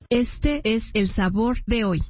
Este es el sabor de hoy.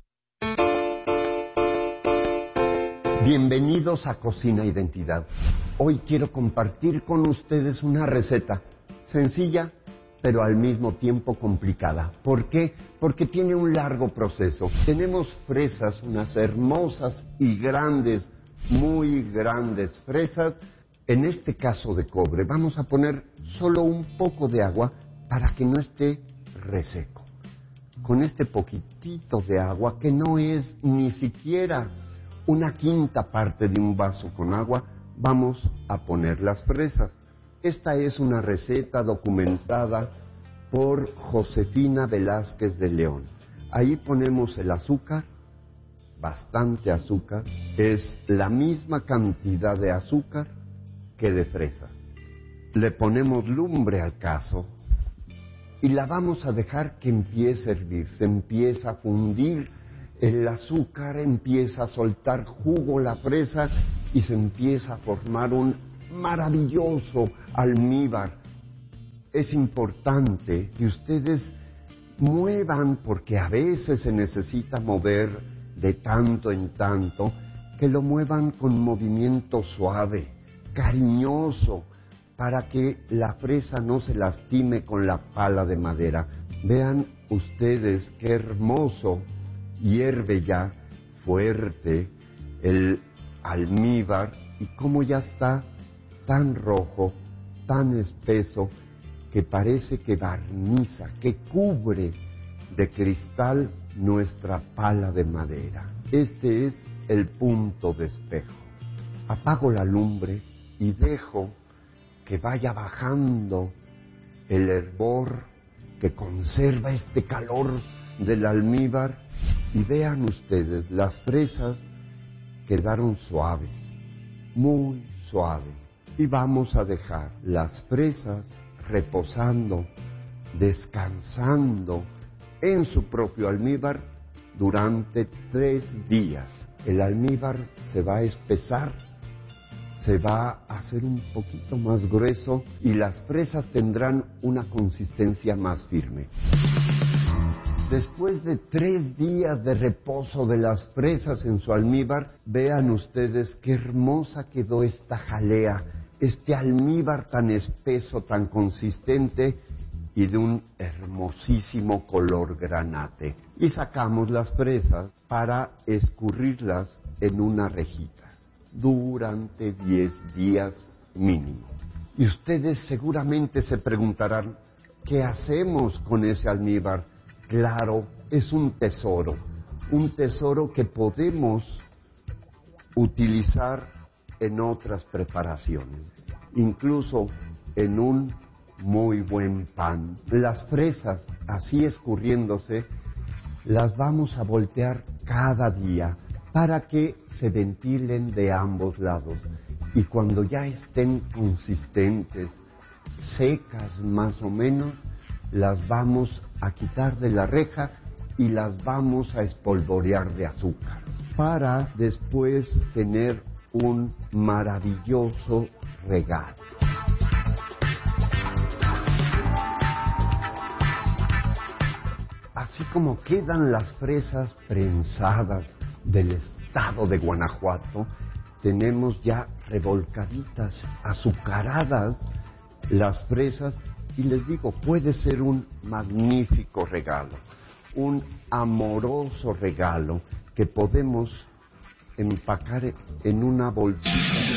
Bienvenidos a Cocina Identidad. Hoy quiero compartir con ustedes una receta sencilla, pero al mismo tiempo complicada. ¿Por qué? Porque tiene un largo proceso. Tenemos fresas, unas hermosas y grandes, muy grandes fresas. En este caso de cobre, vamos a poner solo un poco de agua para que no esté reseco. Con este poquitito de agua, que no es ni siquiera una quinta parte de un vaso con agua, vamos a poner las fresas. Esta es una receta documentada por Josefina Velázquez de León. Ahí ponemos el azúcar, bastante azúcar, es la misma cantidad de azúcar que de fresas. Le ponemos lumbre al cazo y la vamos a dejar que empiece a hervir, se empieza a fundir el azúcar, empieza a soltar jugo la fresa y se empieza a formar un maravilloso almíbar. Es importante que ustedes muevan, porque a veces se necesita mover de tanto en tanto, que lo muevan con movimiento suave, cariñoso, para que la fresa no se lastime con la pala de madera. Vean ustedes qué hermoso hierve ya fuerte el almíbar y cómo ya está tan rojo, tan espeso, que parece que barniza, que cubre de cristal nuestra pala de madera. Este es el punto de espejo. Apago la lumbre y dejo que vaya bajando el hervor que conserva este calor del almíbar, y vean ustedes, las fresas quedaron suaves, muy suaves. Y vamos a dejar las fresas reposando, descansando en su propio almíbar durante 3 días. El almíbar se va a espesar, se va a hacer un poquito más grueso y las fresas tendrán una consistencia más firme. Después de 3 días de reposo de las fresas en su almíbar, vean ustedes qué hermosa quedó esta jalea, este almíbar tan espeso, tan consistente y de un hermosísimo color granate. Y sacamos las fresas para escurrirlas en una rejita durante 10 días mínimo. Y ustedes seguramente se preguntarán, ¿qué hacemos con ese almíbar? Claro, es un tesoro que podemos utilizar en otras preparaciones, incluso en un muy buen pan. Las fresas, así escurriéndose, las vamos a voltear cada día para que se ventilen de ambos lados. Y cuando ya estén consistentes, secas más o menos, las vamos a quitar de la reja y las vamos a espolvorear de azúcar para después tener un maravilloso regalo. Así como quedan las fresas prensadas del estado de Guanajuato, tenemos ya revolcaditas, azucaradas las fresas. Y les digo, puede ser un magnífico regalo, un amoroso regalo que podemos empacar en una bolsita.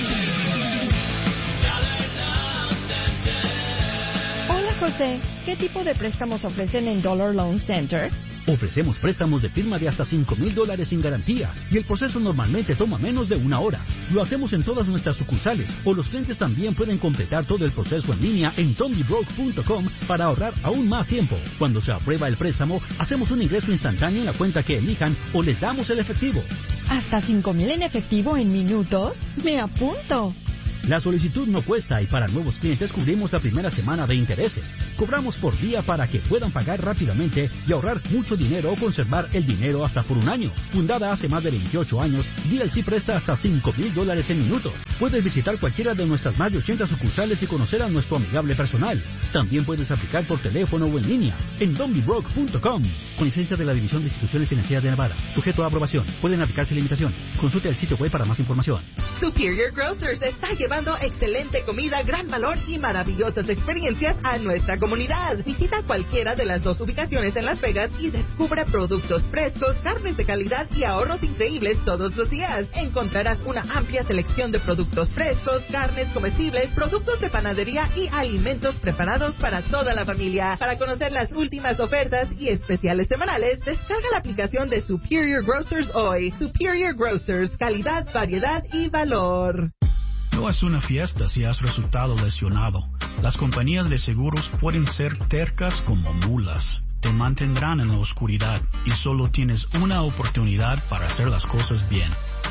Hola José, ¿qué tipo de préstamos ofrecen en Dollar Loan Center? Ofrecemos préstamos de firma de hasta $5,000 sin garantía y el proceso normalmente toma menos de 1 hora. Lo hacemos en todas nuestras sucursales o los clientes también pueden completar todo el proceso en línea en tondybroke.com para ahorrar aún más tiempo. Cuando se aprueba el préstamo, hacemos un ingreso instantáneo en la cuenta que elijan o les damos el efectivo. ¿Hasta $5,000 en efectivo en minutos? ¡Me apunto! La solicitud no cuesta y para nuevos clientes cubrimos la primera semana de intereses. Cobramos por día para que puedan pagar rápidamente y ahorrar mucho dinero o conservar el dinero hasta por un año. Fundada hace más de 28 años, DLC presta hasta $5,000 en minutos. Puedes visitar cualquiera de nuestras más de 80 sucursales y conocer a nuestro amigable personal. También puedes aplicar por teléfono o en línea en donbybroke.com. Con licencia de la División de Instituciones Financieras de Nevada. Sujeto a aprobación. Pueden aplicarse limitaciones. Consulte el sitio web para más información. Superior Grocers está llevando excelente comida, gran valor y maravillosas experiencias a nuestra comunidad. Visita cualquiera de las 2 ubicaciones en Las Vegas y descubre productos frescos, carnes de calidad y ahorros increíbles todos los días. Encontrarás una amplia selección de productos frescos, carnes comestibles, productos de panadería y alimentos preparados para toda la familia. Para conocer las últimas ofertas y especiales semanales, descarga la aplicación de Superior Grocers hoy. Superior Grocers, calidad, variedad y valor. No es una fiesta si has resultado lesionado. Las compañías de seguros pueden ser tercas como mulas. Te mantendrán en la oscuridad y solo tienes una oportunidad para hacer las cosas bien.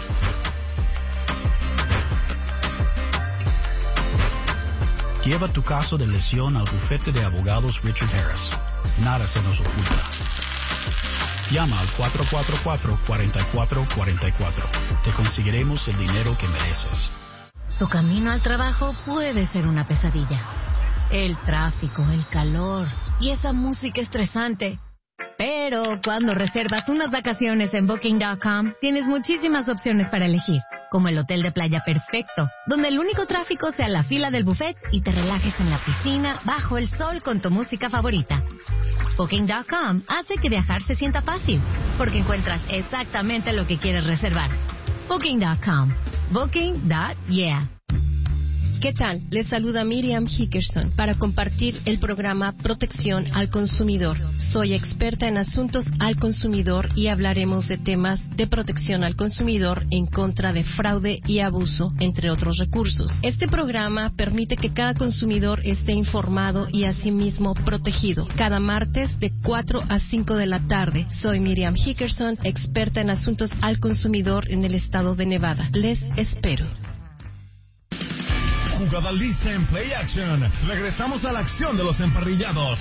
Lleva tu caso de lesión al bufete de abogados Richard Harris. Nada se nos oculta. Llama al 444-4444. Te conseguiremos el dinero que mereces. Tu camino al trabajo puede ser una pesadilla. El tráfico, el calor y esa música estresante. Pero cuando reservas unas vacaciones en Booking.com, tienes muchísimas opciones para elegir. Como el hotel de playa perfecto, donde el único tráfico sea la fila del buffet y te relajes en la piscina, bajo el sol con tu música favorita. Booking.com hace que viajar se sienta fácil, porque encuentras exactamente lo que quieres reservar. Booking.com. Booking.yeah. ¿Qué tal? Les saluda Miriam Hickerson para compartir el programa Protección al Consumidor. Soy experta en asuntos al consumidor y hablaremos de temas de protección al consumidor en contra de fraude y abuso, entre otros recursos. Este programa permite que cada consumidor esté informado y asimismo protegido. Cada martes de 4 a 5 de la tarde. Soy Miriam Hickerson, experta en asuntos al consumidor en el estado de Nevada. Les espero. Jugada lista en Play Action. Regresamos a la acción de los emparrillados.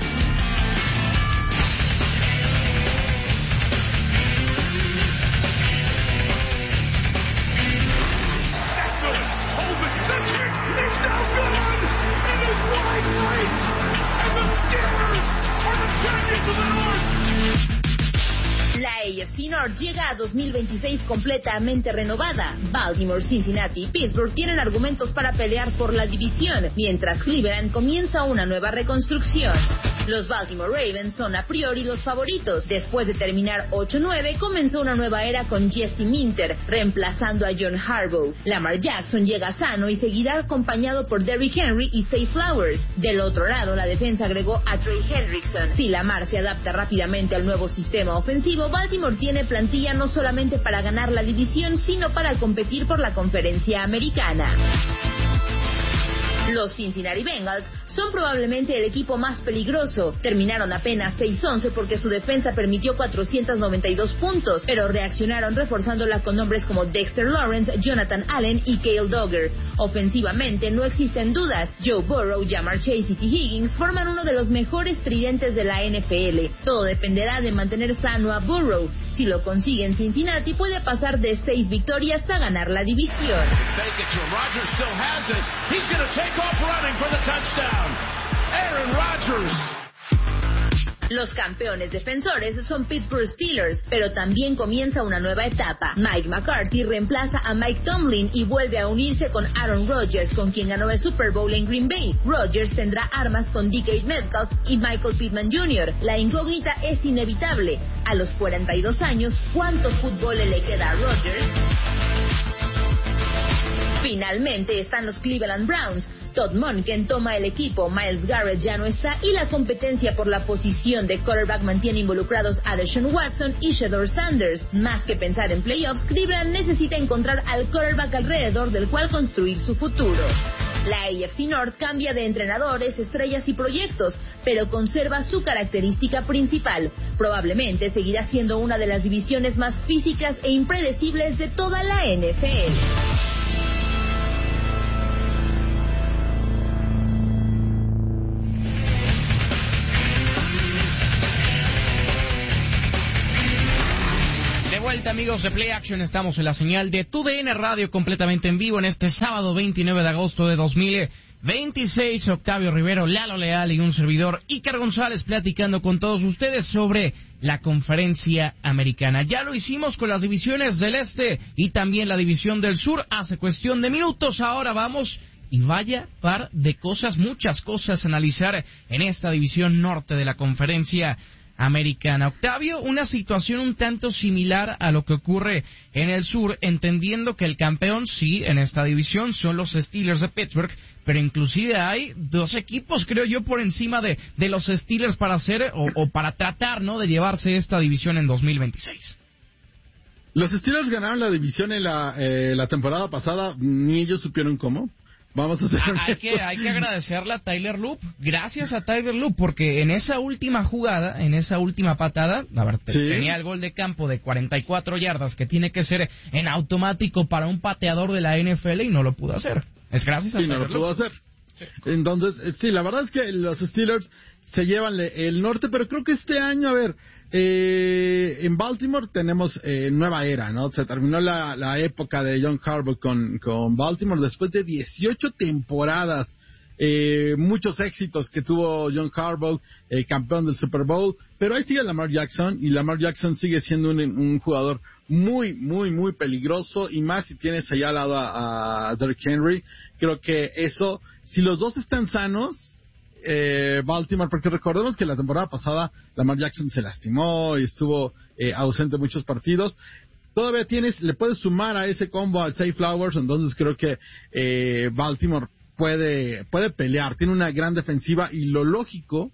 La AFC North llega a 2026 completamente renovada. Baltimore, Cincinnati y Pittsburgh tienen argumentos para pelear por la división, mientras Cleveland comienza una nueva reconstrucción. Los Baltimore Ravens son a priori los favoritos. Después de terminar 8-9, comenzó una nueva era con Jesse Minter, reemplazando a John Harbaugh. Lamar Jackson llega sano y seguirá acompañado por Derrick Henry y Zay Flowers. Del otro lado, la defensa agregó a Trey Hendrickson. Si Lamar se adapta rápidamente al nuevo sistema ofensivo, Baltimore tiene plantilla no solamente para ganar la división, sino para competir por la conferencia americana. Los Cincinnati Bengals son probablemente el equipo más peligroso. Terminaron apenas 6-11 porque su defensa permitió 492 puntos, pero reaccionaron reforzándola con nombres como Dexter Lawrence, Jonathan Allen y Cale Dogger. Ofensivamente no existen dudas. Joe Burrow, Ja'Marr Chase y T. Higgins forman uno de los mejores tridentes de la NFL. Todo dependerá de mantener sano a Burrow. Si lo consiguen, Cincinnati puede pasar de 6 victorias a ganar la división. Los campeones defensores son Pittsburgh Steelers, pero también comienza una nueva etapa. Mike McCarthy reemplaza a Mike Tomlin y vuelve a unirse con Aaron Rodgers, con quien ganó el Super Bowl en Green Bay. Rodgers tendrá armas con DK Metcalf y Michael Pittman Jr. La incógnita es inevitable. A los 42 años, ¿cuánto fútbol le queda a Rodgers? Finalmente están los Cleveland Browns. Todd Monken toma el equipo, Myles Garrett ya no está y la competencia por la posición de quarterback mantiene involucrados a Deshaun Watson y Shedeur Sanders. Más que pensar en playoffs, Cleveland necesita encontrar al quarterback alrededor del cual construir su futuro. La AFC North cambia de entrenadores, estrellas y proyectos, pero conserva su característica principal. Probablemente seguirá siendo una de las divisiones más físicas e impredecibles de toda la NFL. vuelta, amigos de Play Action. Estamos en la señal de TUDN Radio completamente en vivo en este sábado 29 de agosto de 2026. Octavio Rivero, Lalo Leal y un servidor, Ícar González, platicando con todos ustedes sobre la conferencia americana. Ya lo hicimos con las divisiones del este y también la división del sur hace cuestión de minutos. Ahora vamos, y vaya par de cosas, muchas cosas a analizar en esta división norte de la conferencia americana. Octavio, una situación un tanto similar a lo que ocurre en el sur, entendiendo que el campeón, sí, en esta división son los Steelers de Pittsburgh, pero inclusive hay dos equipos, creo yo, por encima de los Steelers para hacer o para tratar, ¿no?, de llevarse esta división en 2026. Los Steelers ganaron la división en la temporada pasada, ni ellos supieron cómo. Vamos a hacer hay que agradecerle a Tyler Loop, gracias a Tyler Loop, porque en esa última jugada, en esa última patada, a ver, ¿sí?, tenía el gol de campo de 44 yardas que tiene que ser en automático para un pateador de la NFL y no lo pudo hacer. Es gracias a Tyler Loop. No lo pudo hacer. Entonces, sí, la verdad es que los Steelers se llevan el norte, pero creo que este año, a ver, en Baltimore tenemos nueva era, ¿no? Se terminó la época de John Harbaugh con Baltimore después de 18 temporadas, muchos éxitos que tuvo John Harbaugh, campeón del Super Bowl, pero ahí sigue Lamar Jackson, y Lamar Jackson sigue siendo un jugador muy, muy, muy peligroso, y más si tienes allá al lado a Derrick Henry. Creo que eso, si los dos están sanos, Baltimore, porque recordemos que la temporada pasada Lamar Jackson se lastimó y estuvo ausente muchos partidos. Todavía le puedes sumar a ese combo a Zay Flowers, entonces creo que Baltimore puede pelear, tiene una gran defensiva, y lo lógico,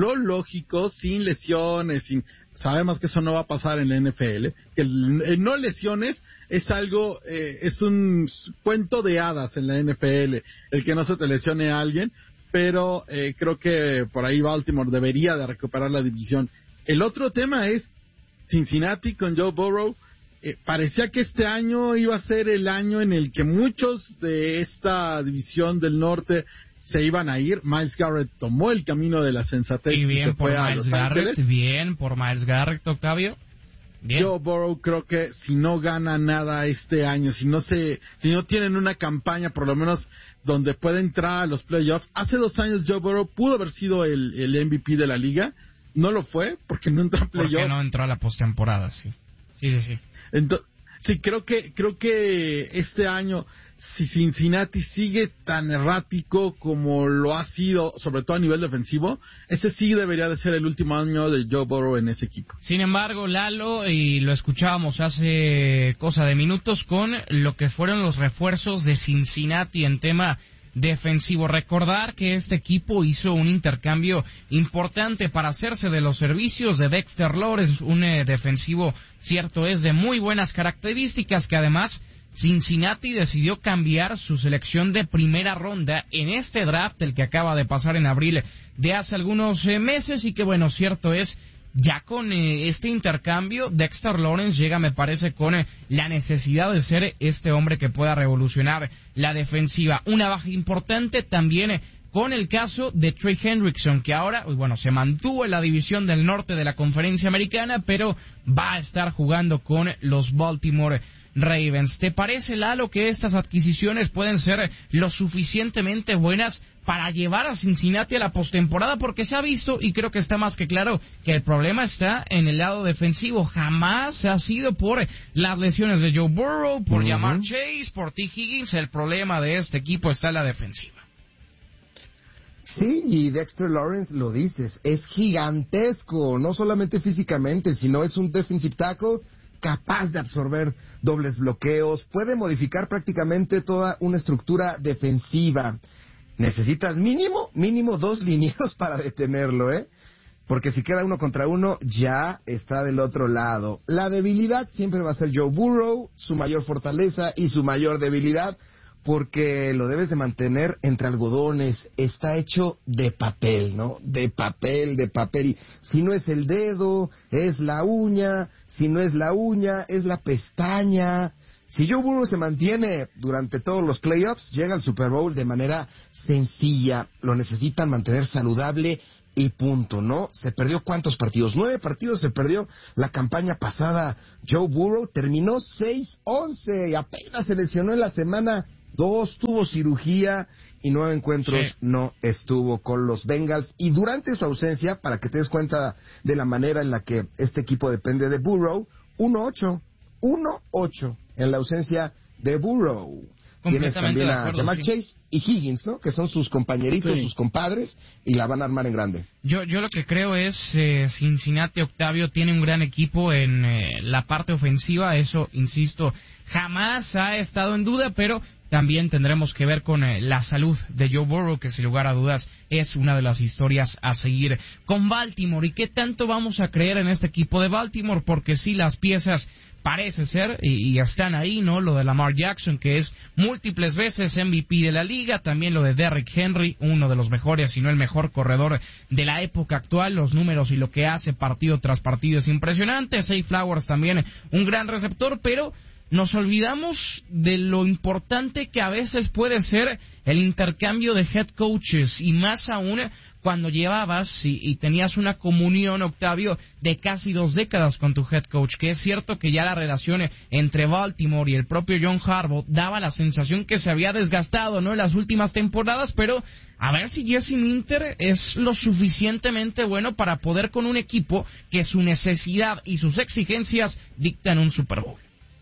sin lesiones, sabemos que eso no va a pasar en la NFL, que el no lesiones es algo, es un cuento de hadas en la NFL, el que no se te lesione a alguien, pero creo que por ahí Baltimore debería de recuperar la división. El otro tema es Cincinnati con Joe Burrow. Parecía que este año iba a ser el año en el que muchos de esta división del norte se iban a ir. Myles Garrett tomó el camino de la sensatez y se fue a Los Ángeles. Bien por Myles Garrett, Octavio. Bien. Joe Burrow, creo que si no gana nada este año, si no tienen una campaña por lo menos donde puede entrar a los playoffs. Hace 2 años Joe Burrow pudo haber sido el MVP de la liga, no lo fue porque no entró a playoffs. Porque no entró a la postemporada, sí. Sí. Entonces, sí, creo que este año, si Cincinnati sigue tan errático como lo ha sido, sobre todo a nivel defensivo, ese sí debería de ser el último año de Joe Burrow en ese equipo. Sin embargo, Lalo, y lo escuchábamos hace cosa de minutos con lo que fueron los refuerzos de Cincinnati en tema defensivo. Recordar que este equipo hizo un intercambio importante para hacerse de los servicios de Dexter Lawrence, un defensivo, cierto es, de muy buenas características, que además Cincinnati decidió cambiar su selección de primera ronda en este draft, el que acaba de pasar en abril de hace algunos meses, y que bueno, cierto es, ya con este intercambio, Dexter Lawrence llega, me parece, con la necesidad de ser este hombre que pueda revolucionar la defensiva. Una baja importante también con el caso de Trey Hendrickson, que ahora, bueno, se mantuvo en la división del norte de la conferencia americana, pero va a estar jugando con los Baltimore Ravens. ¿Te parece, Lalo, que estas adquisiciones pueden ser lo suficientemente buenas para llevar a Cincinnati a la postemporada? Porque se ha visto, y creo que está más que claro, que el problema está en el lado defensivo. Jamás ha sido por las lesiones de Joe Burrow, por Ja'Marr Chase, por T. Higgins. El problema de este equipo está en la defensiva. Sí, y Dexter Lawrence, lo dices, es gigantesco, no solamente físicamente, sino es un defensive tackle capaz de absorber dobles bloqueos, puede modificar prácticamente toda una estructura defensiva. Necesitas mínimo 2 linieros para detenerlo, porque si queda 1 contra 1, ya está del otro lado. La debilidad siempre va a ser Joe Burrow, su mayor fortaleza y su mayor debilidad, porque lo debes de mantener entre algodones. Está hecho de papel, ¿no? De papel. Si no es el dedo, es la uña. Si no es la uña, es la pestaña. Si Joe Burrow se mantiene durante todos los playoffs, llega al Super Bowl de manera sencilla. Lo necesitan mantener saludable y punto, ¿no? Se perdió ¿cuántos partidos? 9 partidos se perdió la campaña pasada. Joe Burrow terminó 6-11 y apenas se lesionó en la semana 2, tuvo cirugía y 9 encuentros no estuvo con los Bengals. Y durante su ausencia, para que te des cuenta de la manera en la que este equipo depende de Burrow, 1-8 en la ausencia de Burrow. Tienes también a Jamar Chase y Higgins, ¿no? Que son sus compañeritos, sus compadres, y la van a armar en grande. Yo lo que creo es Cincinnati, Octavio, tiene un gran equipo en la parte ofensiva. Eso, insisto, jamás ha estado en duda, pero también tendremos que ver con la salud de Joe Burrow, que sin lugar a dudas es una de las historias a seguir con Baltimore. ¿Y qué tanto vamos a creer en este equipo de Baltimore? Porque sí, las piezas parece ser, y están ahí, ¿no? Lo de Lamar Jackson, que es múltiples veces MVP de la liga, también lo de Derrick Henry, uno de los mejores, si no el mejor corredor de la época actual. Los números y lo que hace partido tras partido es impresionante. Zay Flowers también un gran receptor, pero nos olvidamos de lo importante que a veces puede ser el intercambio de head coaches, y más aún cuando llevabas y tenías una comunión, Octavio, de casi 2 décadas con tu head coach, que es cierto que ya la relación entre Baltimore y el propio John Harbaugh daba la sensación que se había desgastado, ¿no?, en las últimas temporadas, pero a ver si Jesse Minter es lo suficientemente bueno para poder con un equipo que su necesidad y sus exigencias dictan un Super Bowl.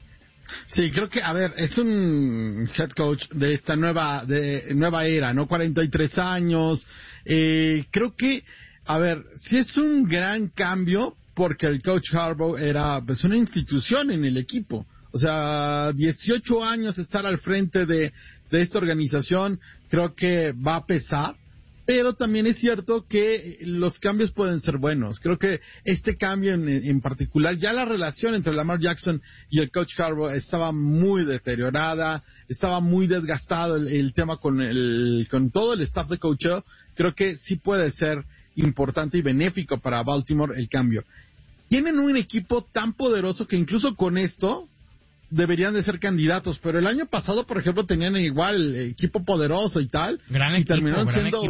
Sí, creo que, a ver, es un head coach de esta nueva era, ¿no? 43 años. Creo que, a ver, sí es un gran cambio, porque el coach Harbaugh era pues una institución en el equipo. O sea, 18 años estar al frente de esta organización, creo que va a pesar. Pero también es cierto que los cambios pueden ser buenos. Creo que este cambio en particular, ya la relación entre Lamar Jackson y el coach Harbaugh estaba muy deteriorada, estaba muy desgastado el tema con todo el staff de coacheo. Creo que sí puede ser importante y benéfico para Baltimore el cambio. Tienen un equipo tan poderoso que incluso con esto deberían de ser candidatos, pero el año pasado, por ejemplo, tenían igual equipo poderoso y tal, y terminaron siendo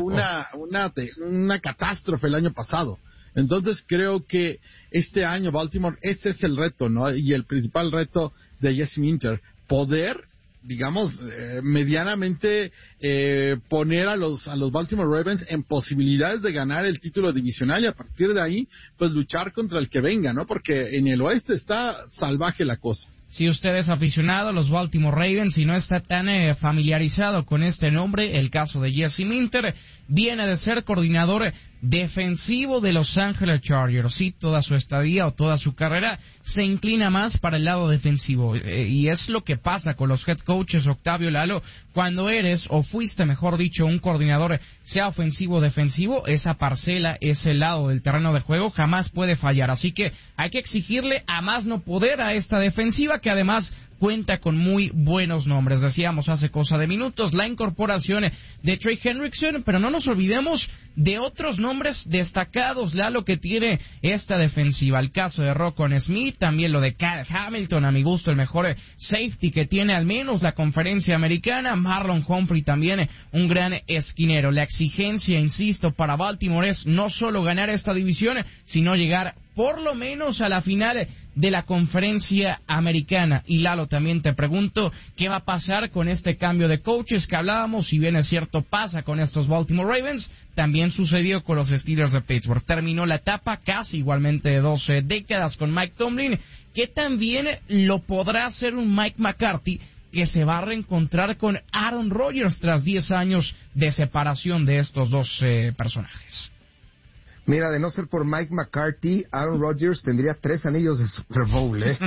una catástrofe el año pasado. Entonces creo que este año Baltimore, ese es el reto, ¿no? Y el principal reto de Jesse Minter, poder, digamos, medianamente poner a los Baltimore Ravens en posibilidades de ganar el título divisional, y a partir de ahí, pues luchar contra el que venga, ¿no? Porque en el oeste está salvaje la cosa. Si usted es aficionado a los Baltimore Ravens y no está tan familiarizado con este nombre, el caso de Jesse Minter viene de ser coordinador defensivo de Los Ángeles Chargers. Sí, toda su estadía o toda su carrera se inclina más para el lado defensivo, y es lo que pasa con los head coaches, Octavio, Lalo, cuando eres, o fuiste mejor dicho, un coordinador, sea ofensivo o defensivo, esa parcela, ese lado del terreno de juego jamás puede fallar. Así que hay que exigirle a más no poder a esta defensiva, que además cuenta con muy buenos nombres. Decíamos hace cosa de minutos la incorporación de Trey Hendrickson, pero no nos olvidemos de otros nombres destacados, Lalo, que tiene esta defensiva. El caso de Roquan Smith, también lo de Cal Hamilton, a mi gusto el mejor safety que tiene al menos la conferencia americana. Marlon Humphrey también un gran esquinero. La exigencia, insisto, para Baltimore es no solo ganar esta división, sino llegar por lo menos a la final de la conferencia americana. Y Lalo, también te pregunto, ¿qué va a pasar con este cambio de coaches que hablábamos? Si bien es cierto, pasa con estos Baltimore Ravens, también sucedió con los Steelers de Pittsburgh. Terminó la etapa casi igualmente de 12 décadas con Mike Tomlin, que también lo podrá hacer un Mike McCarthy, que se va a reencontrar con Aaron Rodgers tras 10 años de separación de estos dos personajes. Mira, de no ser por Mike McCarthy, Aaron Rodgers tendría 3 anillos de Super Bowl, 3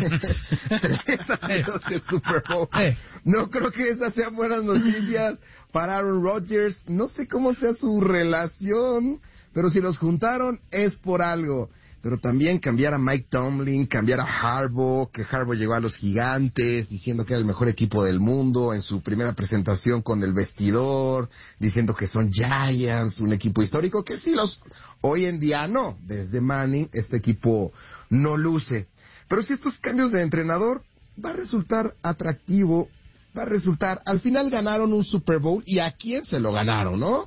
anillos de Super Bowl. No creo que esas sean buenas noticias para Aaron Rodgers. No sé cómo sea su relación, pero si los juntaron es por algo. Pero también cambiar a Mike Tomlin, cambiar a Harbaugh, que Harbaugh llegó a los Gigantes diciendo que era el mejor equipo del mundo en su primera presentación con el vestidor, diciendo que son Giants, un equipo histórico, que sí hoy en día no. Desde Manning este equipo no luce. Pero si estos cambios de entrenador va a resultar atractivo, al final ganaron un Super Bowl, y a quién se lo ganaron, ¿no?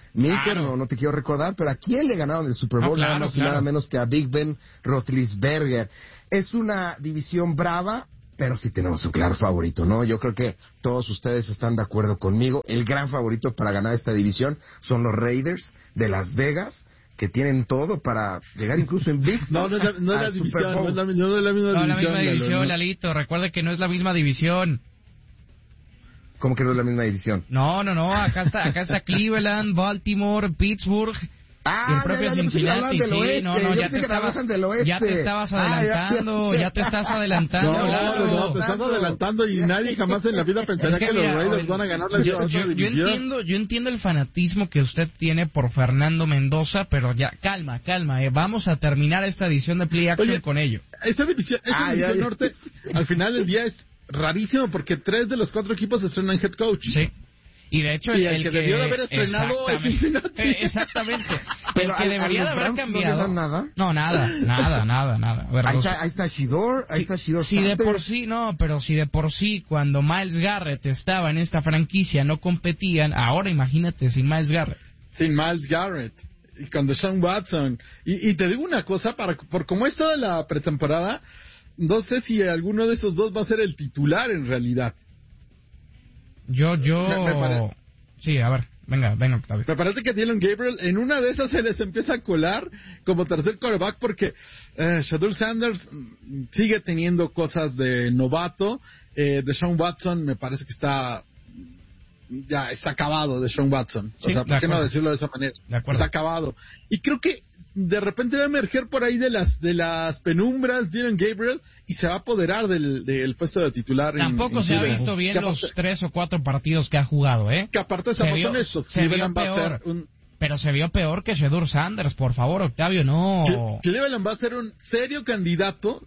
Miker, no te quiero recordar, pero ¿a quién le ganaron el Super Bowl? Nada más y nada menos que a Big Ben Roethlisberger. Es una división brava, pero sí tenemos un claro favorito, ¿no? Yo creo que todos ustedes están de acuerdo conmigo. El gran favorito para ganar esta división son los Raiders de Las Vegas, que tienen todo para llegar incluso en Big No es la división, no es la misma división, Lalito. Recuerde que no es la misma división. ¿Cómo que no es la misma división? No. Acá está Cleveland, Baltimore, Pittsburgh. Y el propio Cincinnati, sí, ya te estabas adelantando, ya te estás adelantando. No, te estás adelantando y nadie jamás en la vida pensaría que los Raiders van a ganar la división. Yo entiendo el fanatismo que usted tiene por Fernando Mendoza, pero ya, calma, vamos a terminar esta edición de Play Action con ello. Esa división norte, al final del día es rarísimo porque 3 de los 4 equipos estrenan head coach. Sí. Y de hecho, el que debió de haber estrenado es Cincinnati. Exactamente. Pero el que debería de haber cambiado. ¿No le dan nada? No, nada. A ver, ahí está Shedeur, si de por sí, pero si de por sí, cuando Myles Garrett estaba en esta franquicia, no competían, ahora imagínate sin Myles Garrett. Sin Myles Garrett. Y con Deshaun Watson. Y te digo una cosa, por cómo ha estado la pretemporada, no sé si alguno de esos dos va a ser el titular en realidad. Sí, a ver, venga, Octavio. Me parece que Dylan Gabriel en una de esas se les empieza a colar como tercer quarterback porque Shedeur Sanders sigue teniendo cosas de novato. Deshaun Watson me parece que está acabado, Deshaun Watson. Sí, o sea, ¿por qué no decirlo de esa manera? Está acabado. Y creo que de repente va a emerger por ahí de las penumbras Dylan Gabriel y se va a apoderar del puesto de titular. Tampoco se ha visto bien los 3 o 4 partidos que ha jugado, ¿eh? Que aparte seamos honestos, Cleveland va a ser pero se vio peor que Shedeur Sanders, por favor, Octavio, no. Cleveland va a ser un serio candidato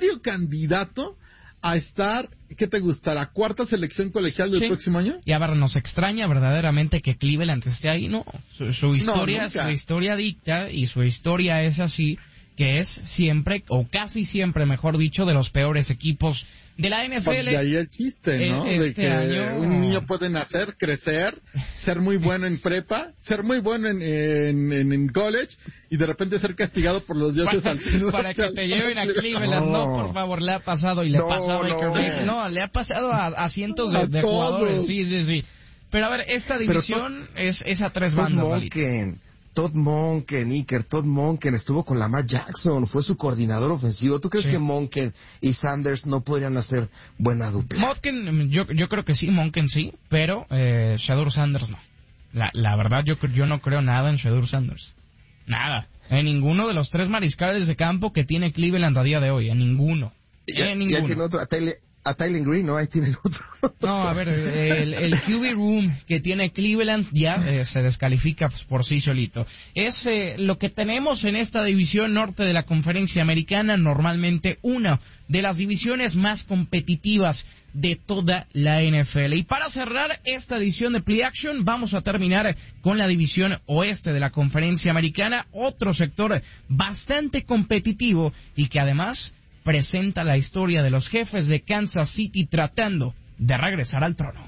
a estar, ¿qué te gusta? ¿La 4ª selección colegial del próximo año? Y a ver, nos extraña verdaderamente que Cleveland esté ahí, ¿no? Su historia dicta y su historia es así, que es siempre, o casi siempre, mejor dicho, de los peores equipos de la NFL. De ahí el chiste, ¿no? De que un niño puede nacer, crecer, ser muy bueno en prepa, ser muy bueno en college y de repente ser castigado por los dioses al cielo. Para que te lleven a Cleveland, no, por favor, le ha pasado y le pasó a Baker Mayfield. No, le ha pasado a cientos de jugadores, sí. Pero a ver, esta división es a 3 bandas. Todd Monken estuvo con Lamar Jackson, fue su coordinador ofensivo. ¿Tú crees que Monken y Sanders no podrían hacer buena dupla? Monken, yo creo que sí, Monken sí, pero Shedeur Sanders no. La verdad, yo no creo nada en Shedeur Sanders. Nada. En ninguno de los 3 mariscales de campo que tiene Cleveland a día de hoy, en ninguno. Ya tiene otro, a Tylen Green, ¿no? Ahí tienen otro. No, a ver, el QB Room que tiene Cleveland ya se descalifica por sí solito. Es lo que tenemos en esta división norte de la Conferencia Americana, normalmente una de las divisiones más competitivas de toda la NFL. Y para cerrar esta edición de Play Action, vamos a terminar con la división oeste de la Conferencia Americana, otro sector bastante competitivo y que además presenta la historia de los Jefes de Kansas City tratando de regresar al trono.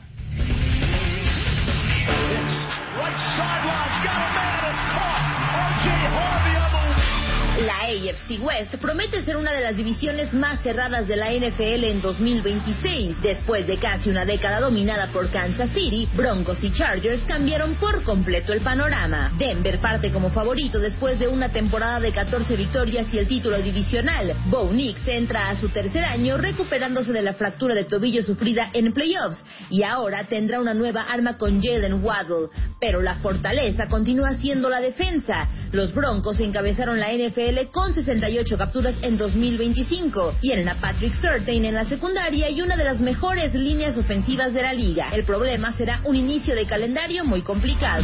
La AFC West promete ser una de las divisiones más cerradas de la NFL en 2026. Después de casi una década dominada por Kansas City, Broncos y Chargers cambiaron por completo el panorama. Denver parte como favorito después de una temporada de 14 victorias y el título divisional. Bo Nix entra a su 3er año recuperándose de la fractura de tobillo sufrida en playoffs y ahora tendrá una nueva arma con Jalen Waddle. Pero la fortaleza continúa siendo la defensa. Los Broncos encabezaron la NFL con 68 capturas en 2025. Tienen a Patrick Surtain en la secundaria y una de las mejores líneas ofensivas de la liga. El problema será un inicio de calendario muy complicado.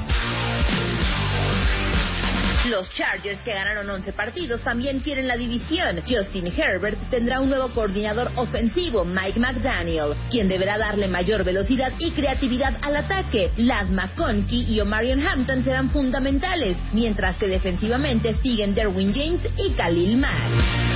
Los Chargers, que ganaron 11 partidos, también quieren la división. Justin Herbert tendrá un nuevo coordinador ofensivo, Mike McDaniel, quien deberá darle mayor velocidad y creatividad al ataque. Ladd McConkey y Omarion Hampton serán fundamentales, mientras que defensivamente siguen Derwin James y Khalil Mack.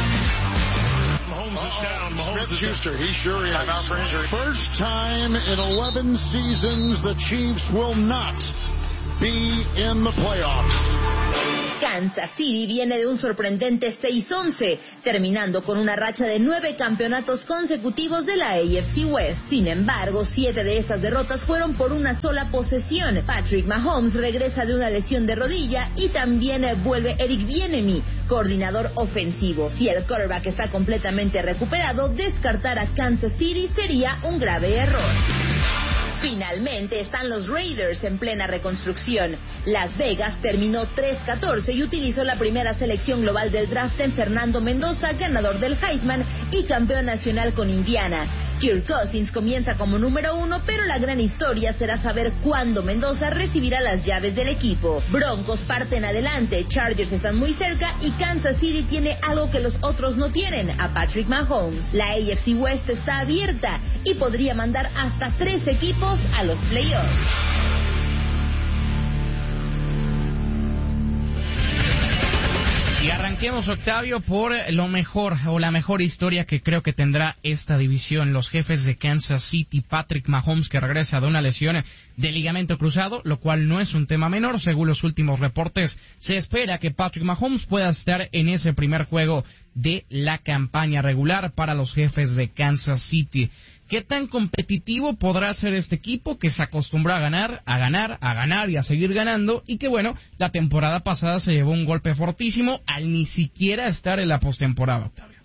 Smith-Schuster, he sure is. Time out for injury. First time in 11 seasons the Chiefs will not be in the playoffs. Kansas City viene de un sorprendente 6-11, terminando con una racha de 9 campeonatos consecutivos de la AFC West. Sin embargo, 7 de estas derrotas fueron por una sola posesión. Patrick Mahomes regresa de una lesión de rodilla y también vuelve Eric Bieniemy, coordinador ofensivo. Si el quarterback está completamente recuperado, descartar a Kansas City sería un grave error. Finalmente están los Raiders en plena reconstrucción. Las Vegas terminó 3-14 y utilizó la primera selección global del draft en Fernando Mendoza, ganador del Heisman y campeón nacional con Indiana. Kirk Cousins comienza como número 1, pero la gran historia será saber cuándo Mendoza recibirá las llaves del equipo. Broncos parten adelante, Chargers están muy cerca y Kansas City tiene algo que los otros no tienen, a Patrick Mahomes. La AFC West está abierta y podría mandar hasta 3 equipos a los playoffs. Y arranquemos, Octavio, por lo mejor o la mejor historia que creo que tendrá esta división. Los Jefes de Kansas City, Patrick Mahomes, que regresa de una lesión de ligamento cruzado, lo cual no es un tema menor. Según los últimos reportes, se espera que Patrick Mahomes pueda estar en ese primer juego de la campaña regular para los Jefes de Kansas City. ¿Qué tan competitivo podrá ser este equipo que se acostumbró a ganar y a seguir ganando? Y que, bueno, la temporada pasada se llevó un golpe fortísimo al ni siquiera estar en la postemporada, Octavio.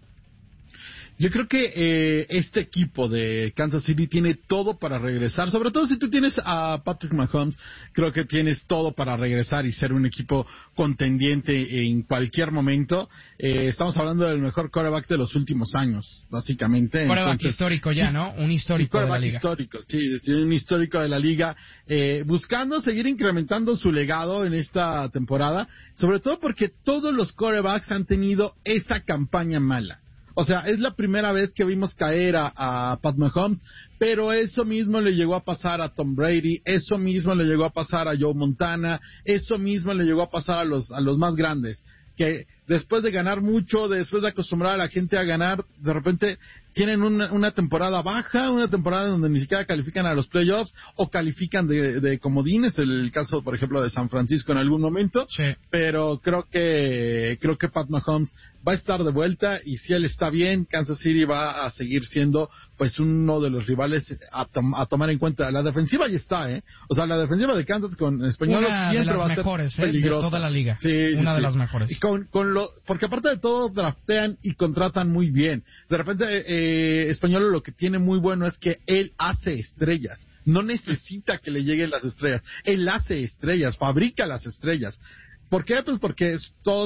Yo creo que este equipo de Kansas City tiene todo para regresar, sobre todo si tú tienes a Patrick Mahomes, creo que tienes todo para regresar y ser un equipo contendiente en cualquier momento. Estamos hablando del mejor quarterback de los últimos años, básicamente. Quarterback histórico ya, ¿no? Un histórico de la liga. Histórico, sí, un histórico de la liga, buscando seguir incrementando su legado en esta temporada, sobre todo porque todos los quarterbacks han tenido esa campaña mala. O sea, es la primera vez que vimos caer a Pat Mahomes, pero eso mismo le llegó a pasar a Tom Brady, eso mismo le llegó a pasar a Joe Montana, eso mismo le llegó a pasar a los más grandes, que después de ganar mucho, después de acostumbrar a la gente a ganar, de repente tienen una temporada baja, una temporada donde ni siquiera califican a los playoffs o califican de comodines, el caso, por ejemplo, de San Francisco en algún momento. Sí. Pero creo que Pat Mahomes va a estar de vuelta y si él está bien, Kansas City va a seguir siendo pues uno de los rivales a tomar en cuenta. La defensiva ya está, o sea, la defensiva de Kansas con Español siempre va a ser peligrosa. De toda la liga. Sí, una de las mejores. Y porque aparte de todo draftean y contratan muy bien. De repente Español lo que tiene muy bueno es que él hace estrellas. No necesita que le lleguen las estrellas. Él hace estrellas, fabrica las estrellas. ¿Por qué? Pues porque es todo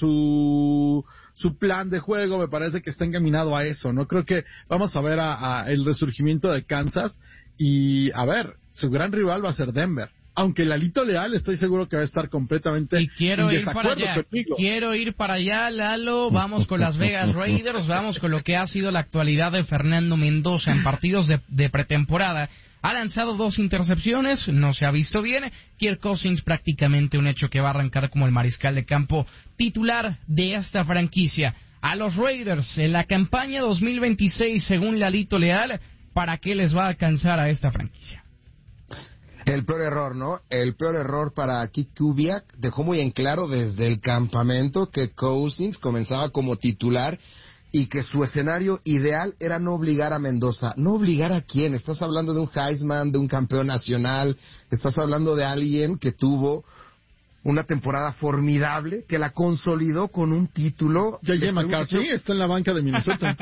su plan de juego me parece que está encaminado a eso, ¿no? Creo que vamos a ver a el resurgimiento de Kansas y, a ver, su gran rival va a ser Denver. Aunque Lalito Leal estoy seguro que va a estar completamente en desacuerdo conmigo. Quiero ir para allá, Lalo. Vamos con Las Vegas Raiders, vamos con lo que ha sido la actualidad de Fernando Mendoza en partidos de pretemporada. Ha lanzado 2 intercepciones, no se ha visto bien. Kirk Cousins prácticamente un hecho que va a arrancar como el mariscal de campo titular de esta franquicia. A los Raiders, en la campaña 2026, según Lalito Leal, ¿para qué les va a alcanzar a esta franquicia? El peor error, ¿no? El peor error para Kik Kubiak. Dejó muy en claro desde el campamento que Cousins comenzaba como titular y que su escenario ideal era no obligar a Mendoza. ¿No obligar a quién? Estás hablando de un Heisman, de un campeón nacional, estás hablando de alguien que tuvo una temporada formidable, que la consolidó con un título. J.J. McCarthy está en la banca de Minnesota.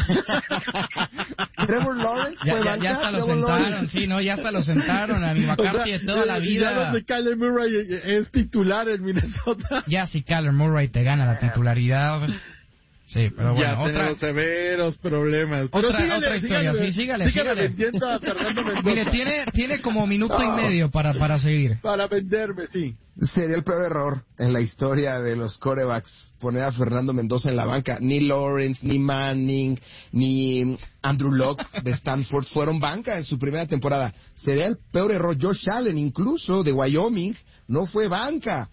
Trevor Lawrence fue banca. Ya hasta lo sentaron, sí, no, ya hasta lo sentaron a mi McCarthy de toda la vida. Ya donde Kyler Murray es titular en Minnesota. Ya si Kyler Murray te gana la titularidad. Sí, pero bueno, ya tenemos severos problemas. Otra historia, sí, sígale. Vendiendo a Fernando Mendoza. Mire, tiene como minuto y medio para seguir. Para venderme, sí. Sería el peor error en la historia de los quarterbacks poner a Fernando Mendoza en la banca. Ni Lawrence, ni Manning, ni Andrew Luck de Stanford fueron banca en su primera temporada. Sería el peor error. Josh Allen, incluso, de Wyoming, no fue banca.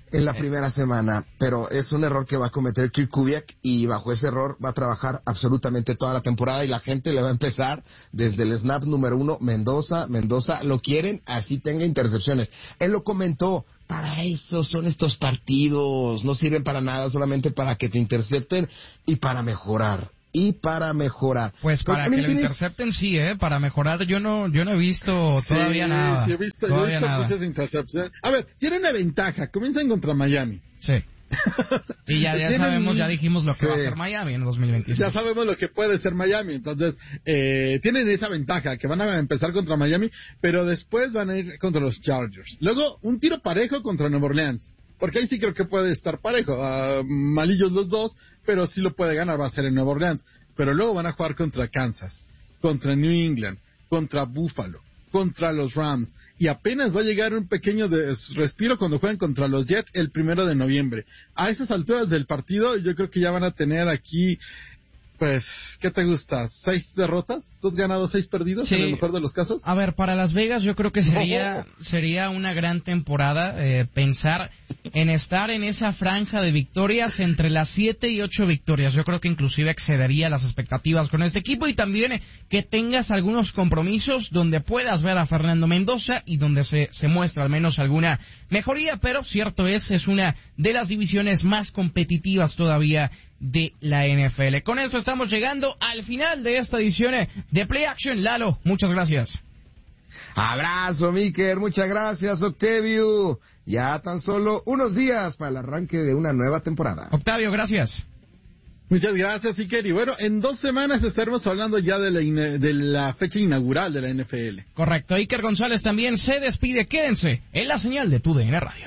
en la primera semana, pero es un error que va a cometer Kirk Kubiak y bajo ese error va a trabajar absolutamente toda la temporada y la gente le va a empezar desde el snap número 1, Mendoza, lo quieren, así tenga intercepciones. Él lo comentó, para eso son estos partidos, no sirven para nada, solamente para que te intercepten y para mejorar. Pues para que lo intercepten sí, para mejorar yo no he visto todavía nada. Sí, he visto muchas intercepciones. A ver, tiene una ventaja, comienzan contra Miami. Sí. Y ya sabemos, ya dijimos lo que va a hacer Miami en 2026. Ya sabemos lo que puede ser Miami, entonces tienen esa ventaja, que van a empezar contra Miami, pero después van a ir contra los Chargers. Luego, un tiro parejo contra Nueva Orleans. Porque ahí sí creo que puede estar parejo. Malillos los dos, pero sí lo puede ganar, va a ser en Nueva Orleans. Pero luego van a jugar contra Kansas, contra New England, contra Buffalo, contra los Rams. Y apenas va a llegar un pequeño respiro cuando jueguen contra los Jets el 1 de noviembre. A esas alturas del partido, yo creo que ya van a tener aquí... Pues, ¿qué te gusta? ¿6 derrotas? ¿2 ganados, 6 perdidos? Sí. En el mejor de los casos. A ver, para Las Vegas yo creo que sería una gran temporada pensar en estar en esa franja de victorias entre las 7 y 8 victorias. Yo creo que inclusive excedería las expectativas con este equipo y también que tengas algunos compromisos donde puedas ver a Fernando Mendoza y donde se muestra al menos alguna mejoría, pero cierto es una de las divisiones más competitivas todavía de la NFL. Con eso estamos llegando al final de esta edición de Play Action. Lalo, muchas gracias. Abrazo, Miker, muchas gracias, Octavio. Ya tan solo unos días para el arranque de una nueva temporada. Octavio, gracias. Muchas gracias, Iker. Y bueno, en 2 semanas estaremos hablando ya de la fecha inaugural de la NFL. Correcto. Iker González también se despide. Quédense en la señal de TUDN Radio.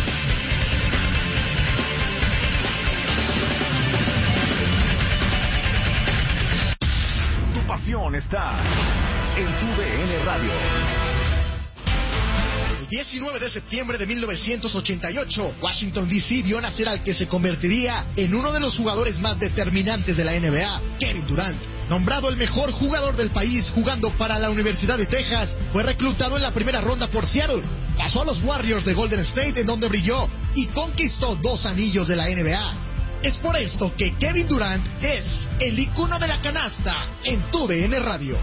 Está en TUDN Radio. El 19 de septiembre de 1988, Washington D.C. vio nacer al que se convertiría en uno de los jugadores más determinantes de la NBA, Kevin Durant. Nombrado el mejor jugador del país jugando para la Universidad de Texas, fue reclutado en la primera ronda por Seattle. Pasó a los Warriors de Golden State, en donde brilló y conquistó 2 anillos de la NBA. Es por esto que Kevin Durant es el ícono de la canasta en TUDN Radio.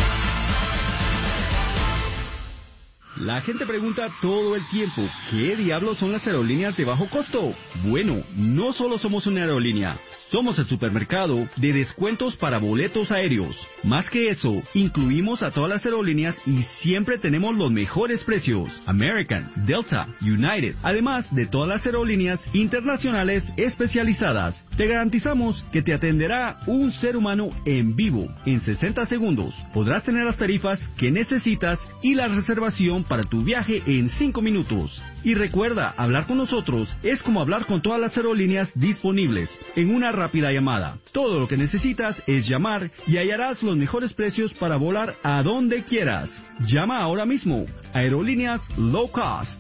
La gente pregunta todo el tiempo, ¿qué diablos son las aerolíneas de bajo costo? Bueno, no solo somos una aerolínea, somos el supermercado de descuentos para boletos aéreos. Más que eso, incluimos a todas las aerolíneas y siempre tenemos los mejores precios. American, Delta, United, además de todas las aerolíneas internacionales especializadas. Te garantizamos que te atenderá un ser humano en vivo. En 60 segundos podrás tener las tarifas que necesitas y la reservación para tu viaje en 5 minutos. Y recuerda, hablar con nosotros es como hablar con todas las aerolíneas disponibles en una rápida llamada. Todo lo que necesitas es llamar y hallarás los mejores precios para volar a donde quieras. Llama ahora mismo. Aerolíneas Low Cost.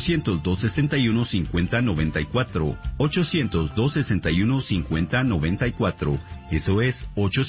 800-261-5094. 800-261-5094. Eso es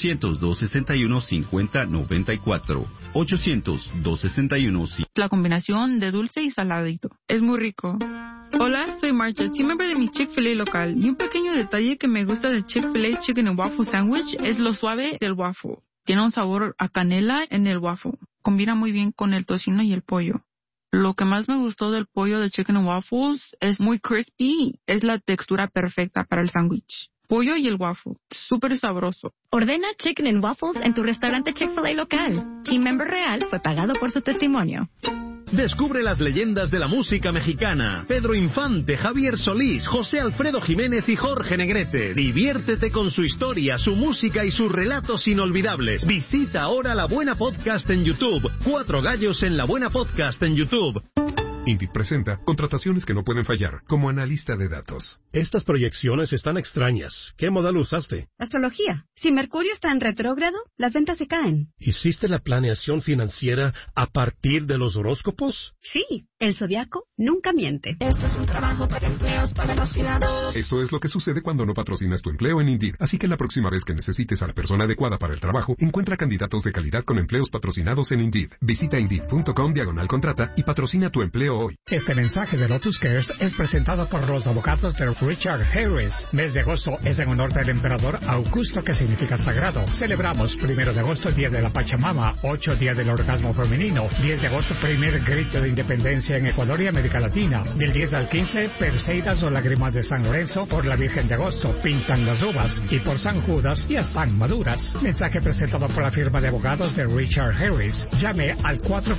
800-261-5094. 800-261-5094. La combinación de dulce y saladito. Es muy rico. Hola, soy Marcha, team member de mi Chick-fil-A local. Y un pequeño detalle que me gusta del Chick-fil-A Chicken and Waffle Sandwich es lo suave del waffle. Tiene un sabor a canela en el waffle. Combina muy bien con el tocino y el pollo. Lo que más me gustó del pollo de Chicken and Waffles es muy crispy. Es la textura perfecta para el sándwich. Pollo y el waffle. Súper sabroso. Ordena Chicken and Waffles en tu restaurante Chick-fil-A local. Team member real fue pagado por su testimonio. Descubre las leyendas de la música mexicana. Pedro Infante, Javier Solís, José Alfredo Jiménez y Jorge Negrete. Diviértete con su historia, su música y sus relatos inolvidables. Visita ahora La Buena Podcast en YouTube. 4 gallos en La Buena Podcast en YouTube. Indeed presenta contrataciones que no pueden fallar, como analista de datos. Estas proyecciones están extrañas. ¿Qué modelo usaste? Astrología. Si Mercurio está en retrógrado, las ventas se caen. ¿Hiciste la planeación financiera a partir de los horóscopos? Sí, el zodiaco nunca miente. Esto es un trabajo para empleos patrocinados. Esto es lo que sucede cuando no patrocinas tu empleo en Indeed. Así que la próxima vez que necesites a la persona adecuada para el trabajo, encuentra candidatos de calidad con empleos patrocinados en Indeed. Visita Indeed.com/contrata y patrocina tu empleo Leo hoy. Este mensaje de Lotus Cares es presentado por los abogados de Richard Harris. Mes de agosto es en honor del emperador Augusto, que significa sagrado. Celebramos 1 de agosto, Día de la Pachamama, 8, Día del Orgasmo Femenino, 10 de agosto, primer grito de independencia en Ecuador y América Latina. Del 10 al 15, Perseidas o Lágrimas de San Lorenzo. Por la Virgen de Agosto, pintan las uvas. Y por San Judas, ya están maduras. Mensaje presentado por la firma de abogados de Richard Harris. Llame al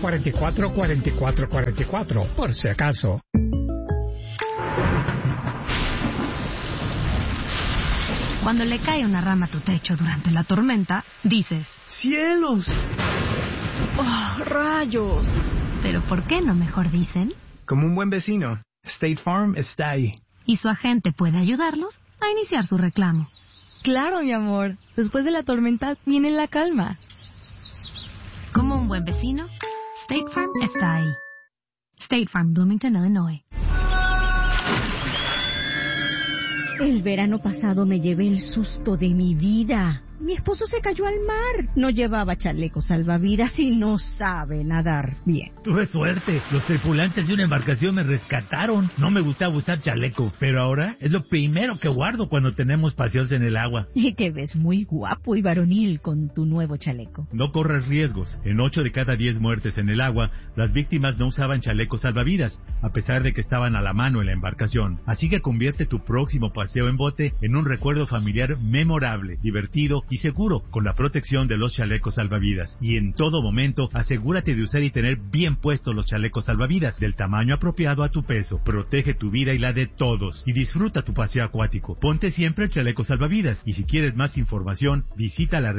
444-4444, por si acaso. Cuando le cae una rama a tu techo durante la tormenta, dices: ¡cielos! ¡Oh, rayos! Pero ¿por qué no mejor dicen? Como un buen vecino, State Farm está ahí. Y su agente puede ayudarlos a iniciar su reclamo. Claro, mi amor. Después de la tormenta viene la calma. Como un buen vecino, State Farm está ahí. State Farm, Bloomington, Illinois. El verano pasado me llevé el susto de mi vida. Mi esposo se cayó al mar. No llevaba chaleco salvavidas y no sabe nadar bien. Tuve suerte. Los tripulantes de una embarcación me rescataron. No me gustaba usar chaleco, pero ahora es lo primero que guardo cuando tenemos paseos en el agua. Y te ves muy guapo y varonil con tu nuevo chaleco. No corres riesgos. En 8 de cada 10 muertes en el agua, las víctimas no usaban chalecos salvavidas, a pesar de que estaban a la mano en la embarcación. Así que convierte tu próximo paseo en bote en un recuerdo familiar memorable, divertido y seguro, con la protección de los chalecos salvavidas. Y en todo momento, asegúrate de usar y tener bien puestos los chalecos salvavidas, del tamaño apropiado a tu peso. Protege tu vida y la de todos, y disfruta tu paseo acuático. Ponte siempre el chaleco salvavidas, y si quieres más información, visita la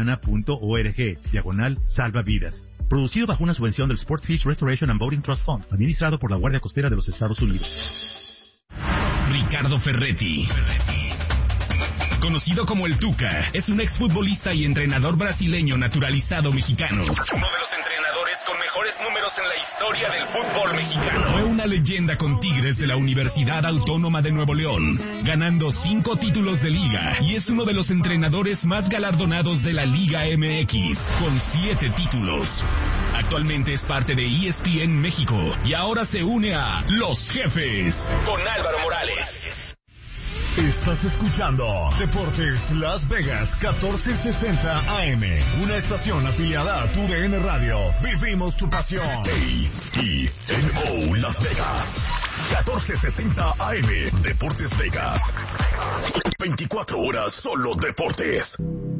redhispana.org/salvavidas. Producido bajo una subvención del Sport Fish Restoration and Boating Trust Fund, administrado por la Guardia Costera de los Estados Unidos. Ricardo Ferretti, conocido como el Tuca, es un exfutbolista y entrenador brasileño naturalizado mexicano. Uno de los entrenadores con mejores números en la historia del fútbol mexicano. Fue una leyenda con Tigres de la Universidad Autónoma de Nuevo León, ganando 5 títulos de liga, y es uno de los entrenadores más galardonados de la Liga MX, con 7 títulos. Actualmente es parte de ESPN México y ahora se une a Los Jefes con Álvaro Morales. Estás escuchando Deportes Las Vegas 1460 AM, una estación afiliada a TUDN Radio. Vivimos tu pasión. KENO Las Vegas 1460 AM, Deportes Vegas. 24 horas solo deportes.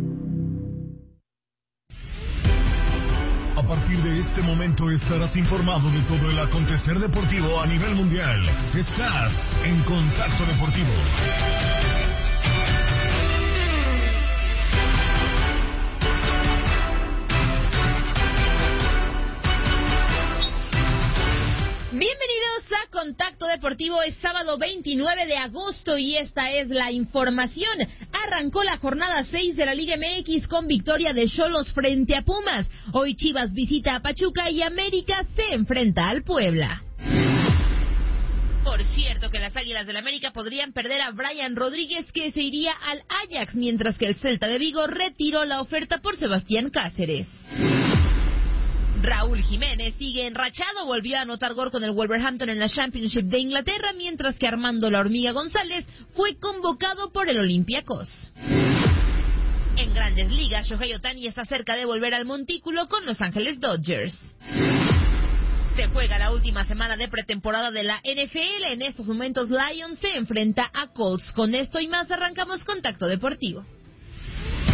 A partir de este momento estarás informado de todo el acontecer deportivo a nivel mundial. Estás en Contacto Deportivo. Bienvenidos a Contacto Deportivo. Es sábado 29 de agosto y esta es la información. Arrancó la jornada 6 de la Liga MX con victoria de Xolos frente a Pumas. Hoy Chivas visita a Pachuca y América se enfrenta al Puebla. Por cierto que las Águilas del América podrían perder a Brian Rodríguez, que se iría al Ajax, mientras que el Celta de Vigo retiró la oferta por Sebastián Cáceres. Raúl Jiménez sigue enrachado, volvió a anotar gol con el Wolverhampton en la Championship de Inglaterra, mientras que Armando La Hormiga González fue convocado por el Olympiacos. En Grandes Ligas, Shohei Ohtani está cerca de volver al montículo con Los Ángeles Dodgers. Se juega la última semana de pretemporada de la NFL. En estos momentos, Lions se enfrenta a Colts. Con esto y más arrancamos Contacto Deportivo.